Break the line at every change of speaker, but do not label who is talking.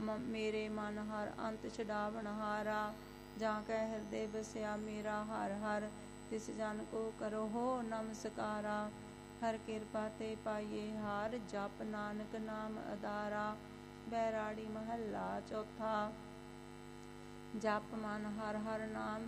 ਮੇਰੇ ਮਨ ਹਰ ਅੰਤ ਛਡਾਵਨਹਾਰਾ। ਜਾਂ ਕੈ ਹਿਰਦੇ ਬਸਿਆ ਮੇਰਾ ਹਰ ਹਰ, ਤਿਸ ਜਨ ਕੋ ਕਰੋ ਹੋ ਨਮਸਕਾਰਾ। ਹਰ ਕਿਰਪਾ ਤੇ ਪਾਈਏ ਹਾਰ, ਜਪ ਨਾਨਕ ਨਾਮ ਆਧਾਰਾ। ਬੈਰਾੜੀ ਮਹੱਲਾ ਚੌਥਾ। ਜਪ ਮਨ ਹਰ ਹਰ ਨਾਮ